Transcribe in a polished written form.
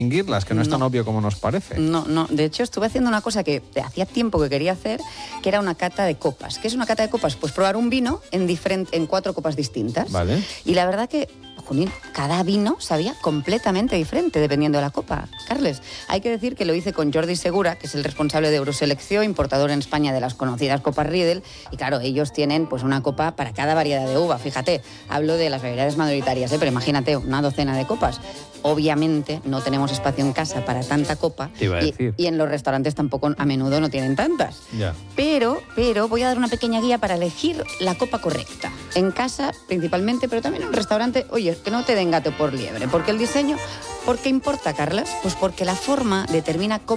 distinguirlas, que no es tan obvio como nos parece. No. De hecho, estuve haciendo una cosa que hacía tiempo que quería hacer, que era una cata de copas. ¿Qué es una cata de copas? Pues probar un vino en 4 copas distintas. Vale. Y la verdad que, cada vino sabía completamente diferente dependiendo de la copa. Carles, hay que decir que lo hice con Jordi Segura, que es el responsable de Euroselección, importador en España de las conocidas copas Riedel, y claro, ellos tienen pues una copa para cada variedad de uva. Fíjate, hablo de las variedades mayoritarias, pero imagínate, una docena de copas. Obviamente no tenemos espacio en casa para tanta copa, Te iba a decir. y en los restaurantes tampoco a menudo no tienen tantas. Ya. Pero voy a dar una pequeña guía para elegir la copa correcta. En casa principalmente, pero también en un restaurante, oye, que no te den gato por liebre. Porque el diseño, ¿por qué importa, Carlas? Pues porque la forma determina cómo